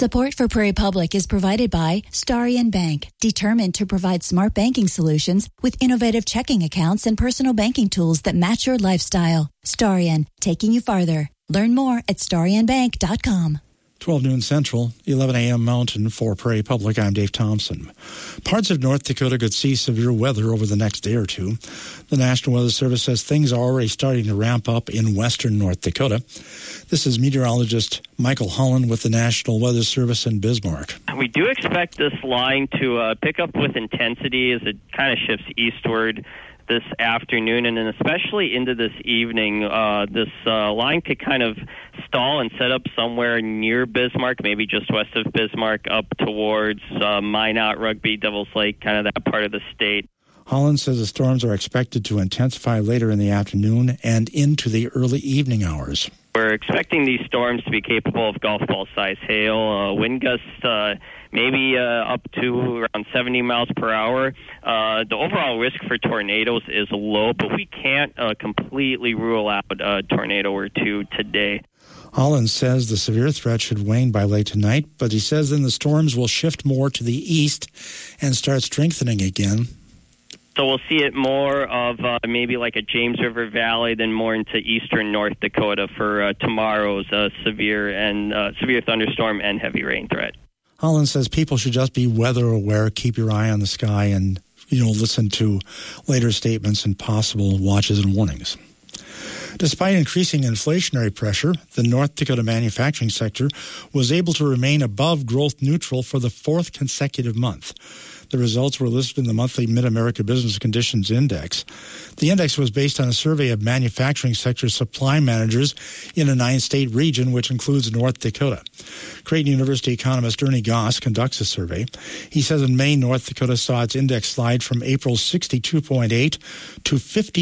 Support for Prairie Public is provided by Starion Bank, determined to provide smart banking solutions with innovative checking accounts and personal banking tools that match your lifestyle. Starion, taking you farther. Learn more at starionbank.com. 12 noon Central, 11 a.m. Mountain for Prairie Public. I'm Dave Thompson. Parts of North Dakota could see severe weather over the next day or two. The National Weather Service says things are already starting to ramp up in western North Dakota. This is meteorologist Michael Holland with the National Weather Service in Bismarck. We do expect this line to pick up with intensity as it kind of shifts eastward this afternoon, and then especially into this evening. This line could kind of stall and set up somewhere near Bismarck, maybe just west of Bismarck, up towards Minot, Rugby, Devils Lake, kind of that part of the state. Holland says the storms are expected to intensify later in the afternoon and into the early evening hours. We're expecting these storms to be capable of golf ball size hail, wind gusts maybe up to around 70 miles per hour. The overall risk for tornadoes is low, but we can't completely rule out a tornado or two today. Holland says the severe threat should wane by late tonight, but he says then the storms will shift more to the east and start strengthening again. So we'll see it more of maybe like a James River Valley, then more into eastern North Dakota for tomorrow's severe thunderstorm and heavy rain threat. Holland says people should just be weather aware, keep your eye on the sky, and listen to later statements and possible watches and warnings. Despite increasing inflationary pressure, the North Dakota manufacturing sector was able to remain above growth neutral for the fourth consecutive month. The results were listed in the monthly Mid-America Business Conditions Index. The index was based on a survey of manufacturing sector supply managers in a 9-state region, which includes North Dakota. Creighton University economist Ernie Goss conducts the survey. He says in May, North Dakota saw its index slide from April's 62.8 to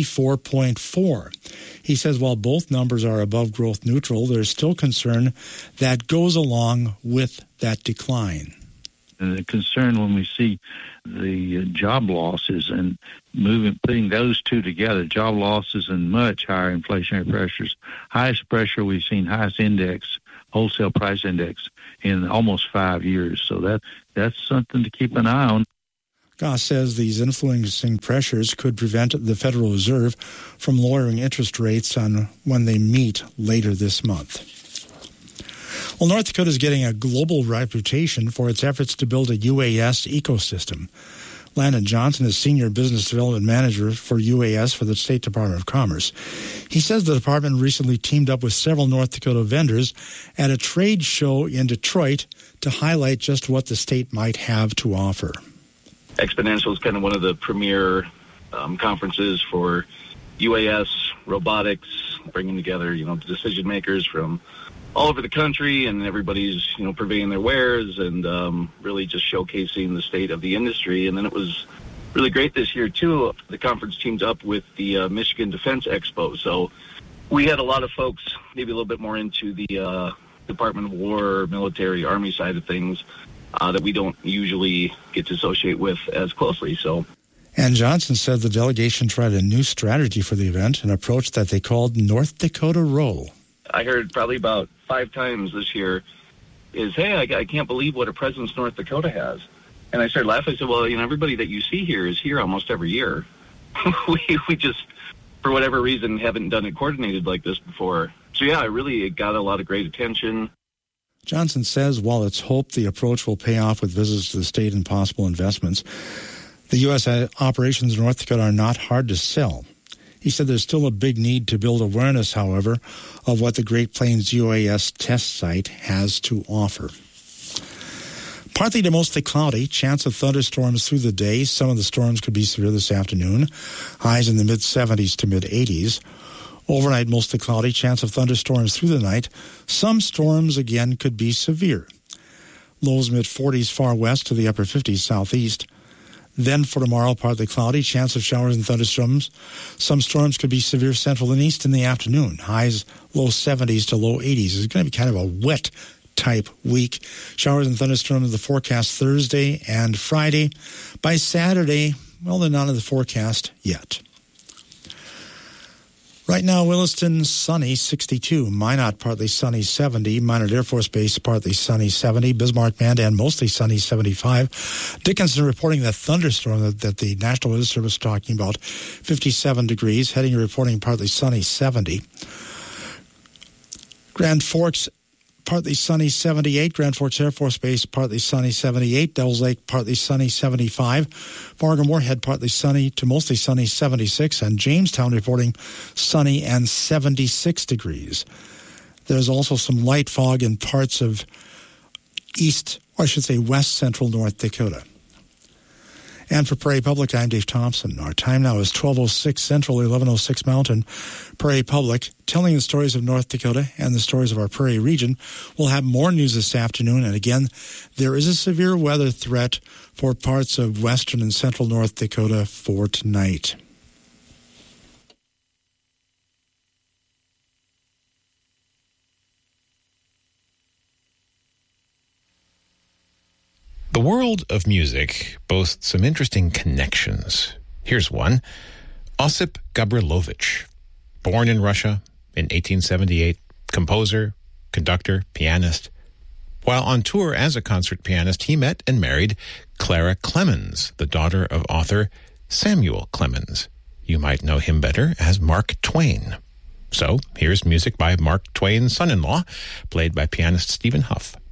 54.4. He says while both numbers are above growth neutral, there's still concern that goes along with that decline. The concern when we see the job losses and putting those two together, job losses and much higher inflationary pressures, highest pressure we've seen, highest index, wholesale price index in almost 5 years. So that's something to keep an eye on. Goss says these influencing pressures could prevent the Federal Reserve from lowering interest rates on when they meet later this month. Well, North Dakota is getting a global reputation for its efforts to build a UAS ecosystem. Landon Johnson is Senior Business Development Manager for UAS for the State Department of Commerce. He says the department recently teamed up with several North Dakota vendors at a trade show in Detroit to highlight just what the state might have to offer. Exponential is kind of one of the premier conferences for UAS, robotics, bringing together, decision makers from all over the country, and everybody's, purveying their wares and really just showcasing the state of the industry. And then it was really great this year, too. The conference teamed up with the Michigan Defense Expo. So we had a lot of folks, maybe a little bit more into the Department of War, military, Army side of things that we don't usually get to associate with as closely. And Johnson said the delegation tried a new strategy for the event, an approach that they called North Dakota Roll. I heard probably about 5 times this year is, hey, I can't believe what a presence North Dakota has. And I started laughing. I said, well, everybody that you see here is here almost every year. we just, for whatever reason, haven't done it coordinated like this before. So, yeah, it got a lot of great attention. Johnson says while it's hoped the approach will pay off with visits to the state and possible investments, the U.S. operations in North Dakota are not hard to sell. He said there's still a big need to build awareness, however, of what the Great Plains UAS test site has to offer. Partly to mostly cloudy, chance of thunderstorms through the day. Some of the storms could be severe this afternoon. Highs in the mid-70s to mid-80s. Overnight, mostly cloudy, chance of thunderstorms through the night. Some storms, again, could be severe. Lows mid-40s far west to the upper 50s southeast. Then for tomorrow, partly cloudy, chance of showers and thunderstorms. Some storms could be severe central and east in the afternoon. Highs low 70s to low 80s. It's going to be kind of a wet type week. Showers and thunderstorms in the forecast Thursday and Friday. By Saturday, well, they're not in the forecast yet. Right now, Williston, sunny, 62. Minot, partly sunny, 70. Minot Air Force Base, partly sunny, 70. Bismarck, Mandan, mostly sunny, 75. Dickinson reporting that thunderstorm that the National Weather Service is talking about, 57 degrees. Heading reporting partly sunny, 70. Grand Forks, partly sunny, 78. Grand Forks Air Force Base, partly sunny, 78. Devils Lake, partly sunny, 75. Fargo-Moorhead, partly sunny to mostly sunny, 76. And Jamestown reporting sunny and 76 degrees. There's also some light fog in parts of west central North Dakota. And for Prairie Public, I'm Dave Thompson. Our time now is 12:06 Central, 11:06 Mountain. Prairie Public, telling the stories of North Dakota and the stories of our Prairie region. We'll have more news this afternoon. And again, there is a severe weather threat for parts of western and central North Dakota for tonight. The world of music boasts some interesting connections. Here's one. Osip Gabrilowitsch, born in Russia in 1878, composer, conductor, pianist. While on tour as a concert pianist, he met and married Clara Clemens, the daughter of author Samuel Clemens. You might know him better as Mark Twain. So here's music by Mark Twain's son-in-law, played by pianist Stephen Huff.